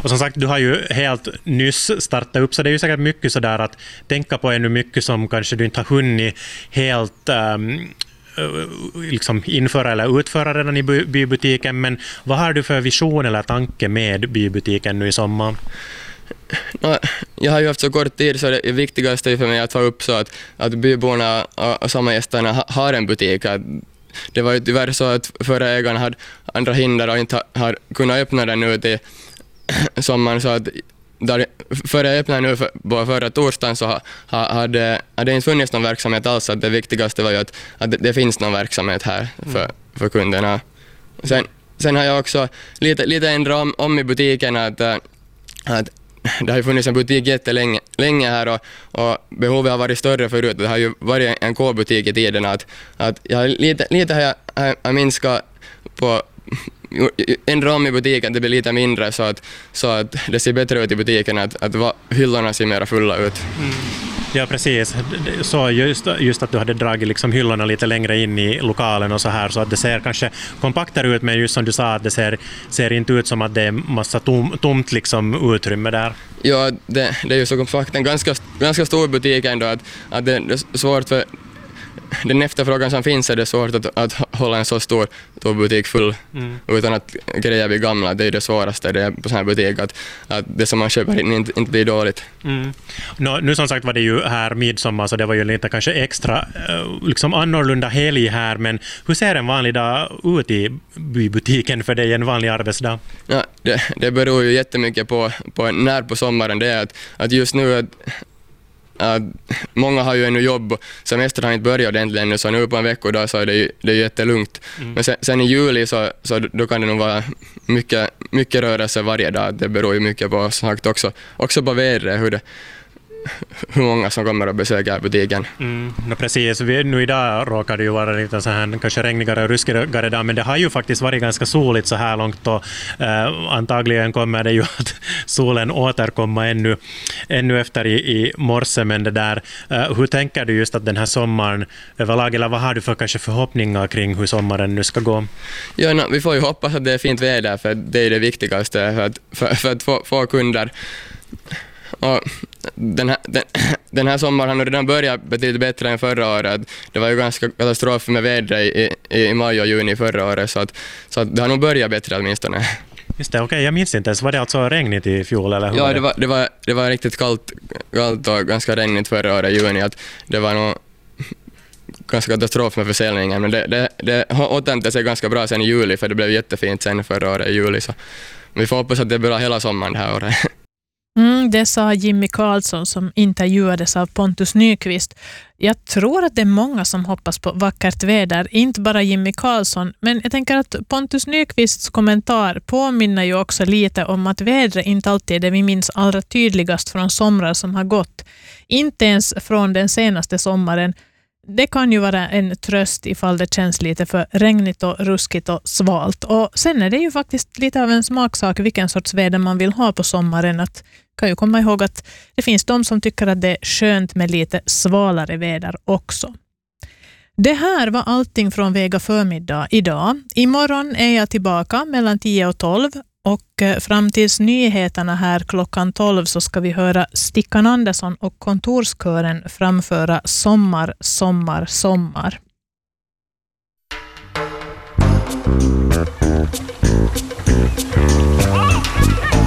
Och som sagt, du har ju helt nyss startat upp, så det är ju säkert mycket sådär att tänka på ännu mycket som kanske du inte har hunnit helt liksom införa eller utföra redan i bybutiken, men vad har du för vision eller tanke med bybutiken nu i sommar? Jag har ju haft så kort tid, så det viktigaste är för mig att få upp så att byborna och sommargästerna har en butik. Det var ju tyvärr så att förra ägarna hade andra hinder och inte har kunnat öppna den nu till sommaren, så att före jag öppnade nu förra torsdagen så hade inte funnits någon verksamhet alls. Att det viktigaste var ju att det finns någon verksamhet här för kunderna. Sen har jag också lite ändrat om i butiken att det har ju funnits en butik jättelänge här och behovet har varit större förut. Det har ju varit en K-butik i tiden att jag har lite har jag minskat på en ram i butiken, det blir lite mindre så att det ser bättre ut i butiken, att hyllorna ser mer fulla ut. Ja, precis. Så just att du hade dragit liksom hyllorna lite längre in i lokalen och så här, så att det ser kanske kompaktare ut, men just som du sa att det ser inte ut som att det är massa tomt liksom utrymme där. Ja, det är ju så kompakt, en ganska stor butik ändå, att det är svårt för den efterfrågan som finns, är det svårt att hålla en så stor butik full utan att grejer blir gamla. Det är det svåraste det är på sån här butik, att det som man köper inte blir dåligt. Nu som sagt var det ju här midsommar, så det var ju lite kanske extra liksom annorlunda helg här, men hur ser en vanlig dag ut i bybutiken för dig, en vanlig arbetsdag? Ja, det beror ju jättemycket på när på sommaren det är, att just nu många har ju ännu jobb, semestern har inte börjat ordentligt ännu, så nu på en veckodag så är det är jättelugnt. Men sen i juli så då kan det nog vara mycket rörelse varje dag. Det beror ju mycket på, sagt, också på vädret, hur många som kommer att besöka butiken. Precis, nu idag råkar det ju vara lite så här kanske regnigare och ruskigare dag, men det har ju faktiskt varit ganska soligt så här långt, och antagligen kommer det ju att solen återkomma ännu efter i morse, men det där, hur tänker du just att den här sommaren överlag, eller vad har du för kanske förhoppningar kring hur sommaren nu ska gå? Ja, vi får ju hoppas att det är fint väder, för det är det viktigaste för att få kunder. Och den här sommaren har redan börjat betydligt bättre än förra året. Det var ju ganska katastrof med vädret i maj och juni förra året, så att det har nog börjat bättre åtminstone. Just det, okej, jag minns inte ens. Var det alltså regnigt i fjol eller hur? Ja, det var riktigt kallt och ganska regnigt förra året i juni. Att det var nog ganska katastrof med försäljningen, men det återhämtade sig ganska bra sen i juli, för det blev jättefint sen förra året i juli. Så vi får hoppas att det är bra hela sommaren det här året. Det sa Jimmy Karlsson som intervjuades av Pontus Nyqvist. Jag tror att det är många som hoppas på vackert väder, inte bara Jimmy Karlsson, men jag tänker att Pontus Nyqvists kommentar påminner ju också lite om att vädret inte alltid är det vi minns allra tydligast från somrar som har gått. Inte ens från den senaste sommaren. Det kan ju vara en tröst ifall det känns lite för regnigt och ruskigt och svalt. Och sen är det ju faktiskt lite av en smaksak vilken sorts väder man vill ha på sommaren. Att kan ju komma ihåg att det finns de som tycker att det är skönt med lite svalare väder också. Det här var allting från Vega förmiddag idag. Imorgon är jag tillbaka mellan 10 och 12. Och fram tills nyheterna här klockan 12 så ska vi höra Stickan Andersson och kontorskören framföra Sommar, sommar, sommar.